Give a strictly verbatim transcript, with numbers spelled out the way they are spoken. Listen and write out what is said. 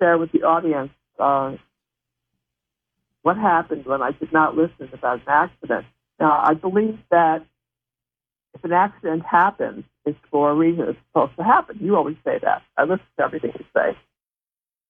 share with the audience uh, what happened when I did not listen about an accident. Now, I believe that if an accident happens, it's for a reason it's supposed to happen. You always say that. I listen to everything you say.